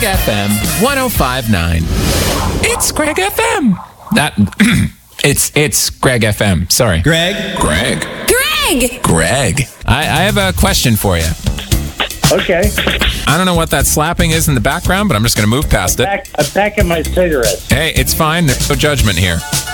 FM 105.9. It's Greg FM. It's Greg FM. Sorry. Greg. I have a question for you. Okay. I don't know what that slapping is in the background, but I'm just going to move past it. I'm packing my cigarettes. Hey, it's fine. There's no judgment here.